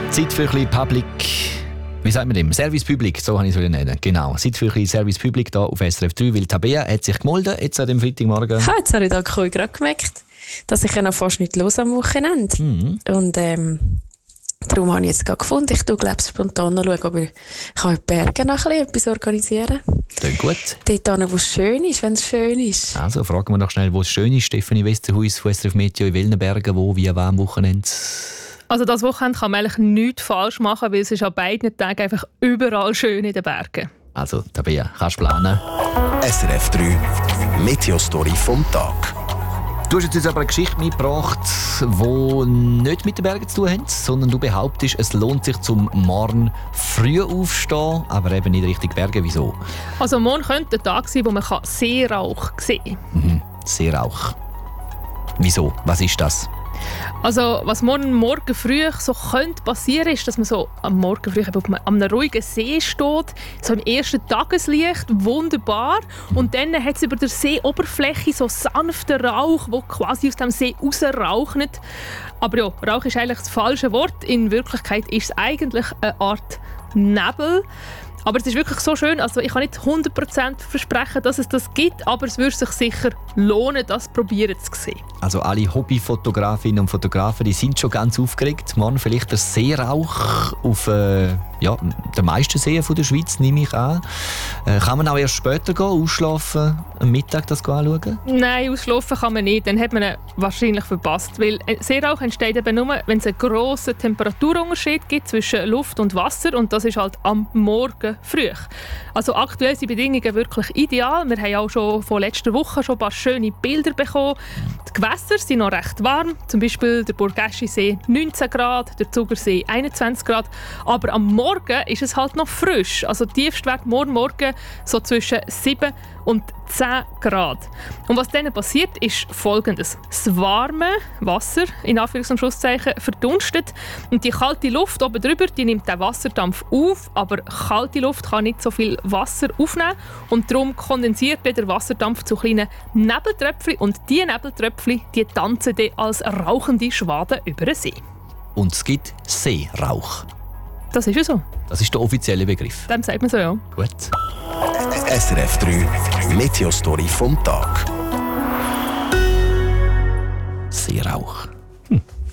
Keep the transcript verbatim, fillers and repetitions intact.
Zeit für ein bisschen Public, wie sagt man dem? Service Public, so habe ich es nennen. Genau, Zeit für ein bisschen Service Public hier auf S R F drei, weil Tabea hat sich gemeldet, jetzt an dem Freitagmorgen. Ja, jetzt habe ich da gerade gemerkt, dass ich ja noch fast nicht los am Wochenende. Mhm. Und ähm, darum habe ich jetzt gerade gefunden, ich schaue glaube spontan noch, schauen, ob ich kann in die Berge noch ein bisschen etwas organisieren kann. Klingt gut. Dort hin, wo es schön ist, wenn es schön ist. Also fragen wir noch schnell, wo es schön ist. Stefanie Westerhuis von S R F Meteo in Wellenbergen, wo, wie, wann am Wochenende? Also das Wochenende kann man eigentlich nichts falsch machen, weil es ist an beiden Tagen einfach überall schön in den Bergen. Also Tabea, kannst du planen? S R F drei Meteo-Story vom Tag. Du hast jetzt aber eine Geschichte mitgebracht, die nicht mit den Bergen zu tun hat, sondern du behauptest, es lohnt sich zum Morgen früh aufstehen, aber eben nicht Richtung Berge. Wieso? Also morgen könnte ein Tag sein, wo man Seerauch sehen kann. Mhm. Seerauch. Wieso? Was ist das? Also was morgen, morgen früh so könnte passieren, ist, dass man so am Morgen früh auf einem ruhigen See steht, so im ersten Tageslicht, wunderbar. Und dann hat es über der Seeoberfläche so sanften Rauch, der quasi aus dem See rausraucht. Aber ja, Rauch ist eigentlich das falsche Wort. In Wirklichkeit ist es eigentlich eine Art Nebel. Aber es ist wirklich so schön, also ich kann nicht hundert Prozent versprechen, dass es das gibt, aber es würde sich sicher lohnen, das probieren zu sehen. Also alle Hobbyfotografinnen und Fotografen, die sind schon ganz aufgeregt. Morgen vielleicht der Seerauch auf äh, ja, den meisten Seen der Schweiz, nehme ich an. Äh, kann man auch erst später gehen, ausschlafen, am Mittag das anschauen? Nein, ausschlafen kann man nicht, dann hat man ihn wahrscheinlich verpasst. Weil Seerauch entsteht eben nur, wenn es einen grossen Temperaturunterschied gibt zwischen Luft und Wasser und das ist halt am Morgen früh. Also aktuell sind die Bedingungen wirklich ideal. Wir haben auch schon von letzter Woche schon ein paar schöne Bilder bekommen. Die Gewässer sind noch recht warm, zum Beispiel der Burgäschi-See neunzehn Grad, der Zugersee einundzwanzig Grad. Aber am Morgen ist es halt noch frisch. Also Tiefstwert morgen Morgen so zwischen sieben und zehn Grad. Und was dann passiert, ist Folgendes. Das warme Wasser, in Anführungs- und Schlusszeichen, verdunstet und die kalte Luft oben drüber, die nimmt den Wasserdampf auf, aber kalte Luft kann nicht so viel Wasser aufnehmen und darum kondensiert der Wasserdampf zu kleinen Nebeltröpfchen und diese Nebeltröpfchen, die tanzen dann als rauchende Schwaden über den See. Und es gibt Seerauch. Das ist ja so. Das ist der offizielle Begriff. Dem sagt man so, ja. Gut. S R F drei Meteo-Story vom Tag. Seerauch.